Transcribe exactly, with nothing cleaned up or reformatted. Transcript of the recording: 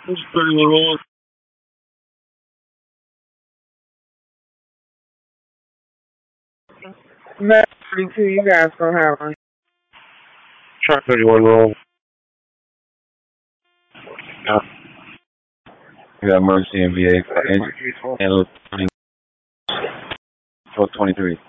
It's pretty long. Matt thirty-two, you guys gonna have one. Track thirty-one roll. Yeah. We got Mercy and V A for engine and twelve twenty-three.